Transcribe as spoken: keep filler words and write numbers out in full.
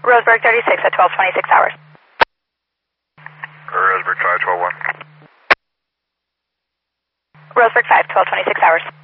Roseburg thirty-six at twelve twenty-six hours. Roseburg five, twelve one. Roseburg five, twelve twenty-six hours.